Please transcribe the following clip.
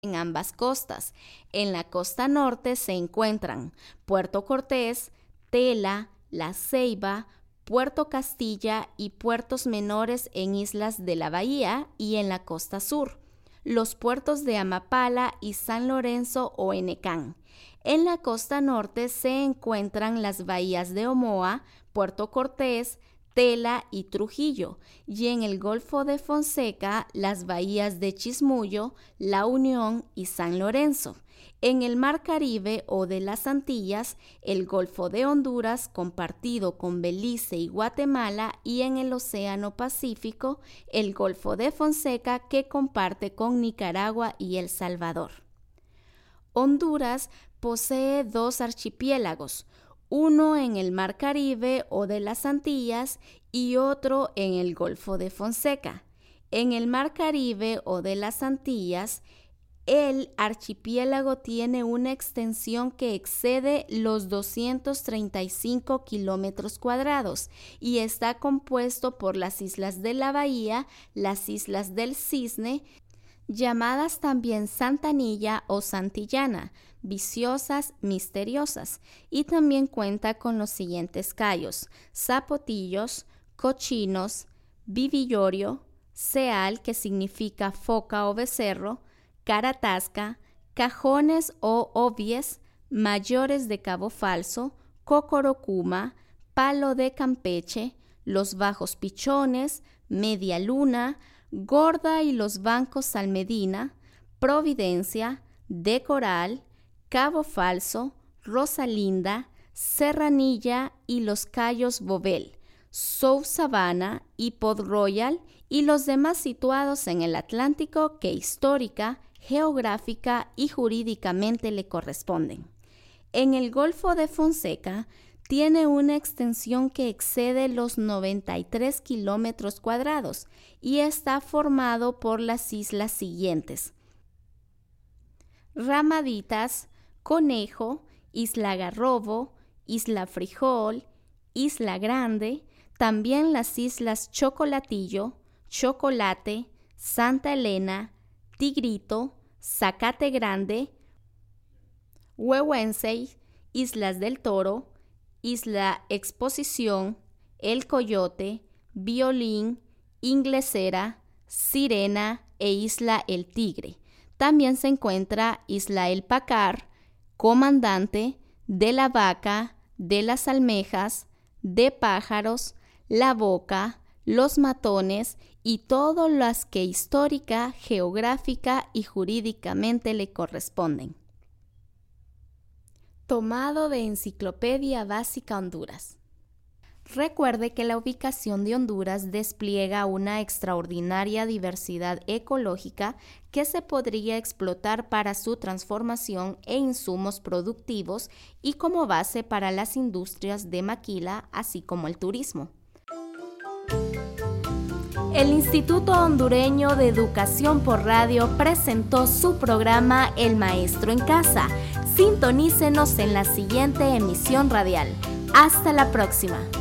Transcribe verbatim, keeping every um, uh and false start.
en ambas costas. En la costa norte se encuentran Puerto Cortés, Tela, La Ceiba, Puerto Castilla y puertos menores en islas de la bahía y en la costa sur, los puertos de Amapala y San Lorenzo o Enecán. En la costa norte se encuentran las bahías de Omoa, Puerto Cortés, Tela y Trujillo, y en el Golfo de Fonseca las bahías de Chismullo, La Unión y San Lorenzo. En el Mar Caribe o de las Antillas, el Golfo de Honduras compartido con Belice y Guatemala, y en el Océano Pacífico, el Golfo de Fonseca que comparte con Nicaragua y El Salvador. Honduras posee dos archipiélagos, uno en el Mar Caribe o de las Antillas y otro en el Golfo de Fonseca. En el Mar Caribe o de las Antillas, el archipiélago tiene una extensión que excede los doscientos treinta y cinco kilómetros cuadrados y está compuesto por las islas de la Bahía, las islas del Cisne, llamadas también Santanilla o Santillana, viciosas, misteriosas, y también cuenta con los siguientes cayos: Zapotillos, Cochinos, Vivillorio, Ceal, que significa foca o becerro, Caratasca, Cajones o Obies, Mayores de Cabo Falso, Cocorocuma, Palo de Campeche, Los Bajos Pichones, Media Luna, Gorda y los Bancos Salmedina, Providencia, De Coral, Cabo Falso, Rosalinda, Serranilla y los Cayos Bobel, South Savannah y Port Royal, y los demás situados en el Atlántico que histórica, geográfica y jurídicamente le corresponden. En el Golfo de Fonseca tiene una extensión que excede los noventa y tres kilómetros cuadrados y está formado por las islas siguientes: Ramaditas, Conejo, Isla Garrobo, Isla Frijol, Isla Grande, también las islas Chocolatillo, Chocolate, Santa Elena, Tigrito, Zacate Grande, Huehuensey, Islas del Toro, Isla Exposición, El Coyote, Violín, Inglesera, Sirena e Isla El Tigre. También se encuentra Isla El Pacar, Comandante, de la Vaca, de las Almejas, de Pájaros, La Boca, Los Matones y todas las que histórica, geográfica y jurídicamente le corresponden. Tomado de Enciclopedia Básica Honduras. Recuerde que la ubicación de Honduras despliega una extraordinaria diversidad ecológica que se podría explotar para su transformación e insumos productivos y como base para las industrias de maquila, así como el turismo. El Instituto Hondureño de Educación por Radio presentó su programa El Maestro en Casa. Sintonícenos en la siguiente emisión radial. Hasta la próxima.